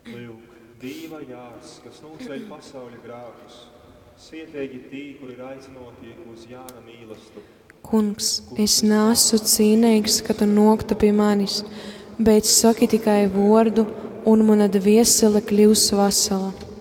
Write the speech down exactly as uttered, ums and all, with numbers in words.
Lūk, Dīva jārs, kas nūceļ pasauļa grākus, sietēgi tī, kuri ir aicinoti uz Jāna mīlestību. Kungs, es neesmu cīnīgs, ka tu noktu pie manis, bet saki tikai vārdu, un mana dvēsele kļūs vesela.